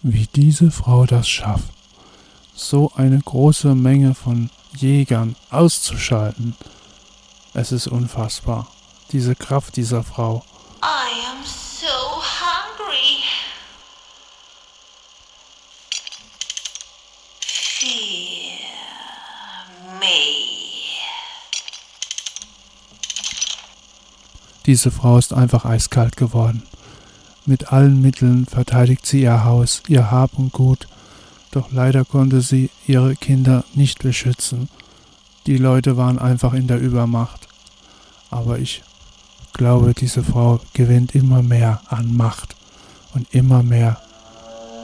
wie diese Frau das schafft, so eine große Menge von Jägern auszuschalten. Es ist unfassbar, diese Kraft dieser Frau. I am so hungry. Fear me. Diese Frau ist einfach eiskalt geworden. Mit allen Mitteln verteidigt sie ihr Haus, ihr Hab und Gut, doch leider konnte sie ihre Kinder nicht beschützen. Die Leute waren einfach in der Übermacht. Aber ich glaube, diese Frau gewinnt immer mehr an Macht und immer mehr